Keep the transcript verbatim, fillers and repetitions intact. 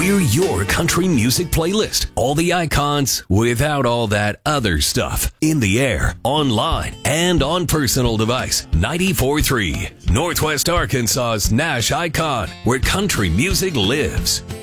We're your country music playlist. All the icons without all that other stuff. In the air, online, and on personal device. ninety-four point three, Northwest Arkansas's Nash Icon, where country music lives.